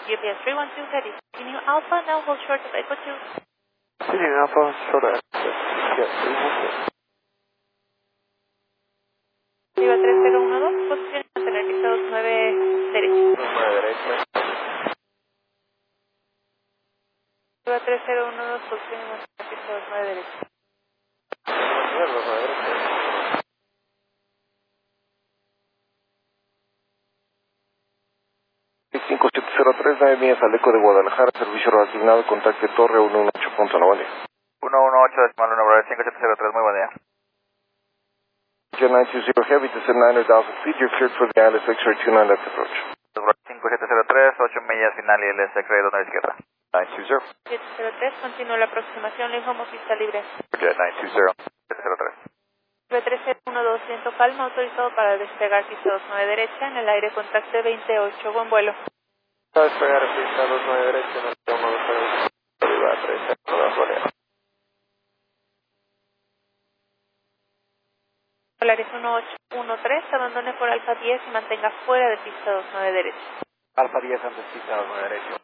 UPS 312 heading. Continue Alpha, now hold short of Echo 2. Continue Alpha, short of Echo 2. Viva 3012, posición mantener piso 9 derecha. 9 derecha. Viva 3012, posición mantener piso 9 derecha. 5703, 9 millas al Eco de Guadalajara, servicio asignado, contacte Torre 118.9, buen día. 118, decimal 1, brother, 5703, muy buen día. Jet 920 Heavy, descend 900,000 feet, you're cleared for the ILS X-ray 29 left approach. 5703, 8 millas final y el X-ray 2 izquierda. 920. 703, continúa la aproximación, le informo pista libre. Jet 920, 703. Viva 3012, viento calma, autorizado para despegar piso 29 derecha, en el aire contacte 28, buen vuelo. Para despegar pista 29 derecha, en el 123, arriba 30, buen día. Polaris 1813, abandone por Alfa 10 y mantenga fuera de pista 29 derecha. Alfa 10 antes pista 29 derecha.